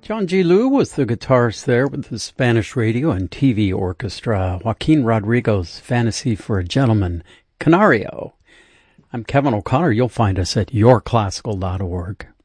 John G. Liu was the guitarist there with the Spanish radio and TV orchestra. Joaquin Rodrigo's Fantasy for a Gentleman, Canario. I'm Kevin O'Connor. You'll find us at yourclassical.org.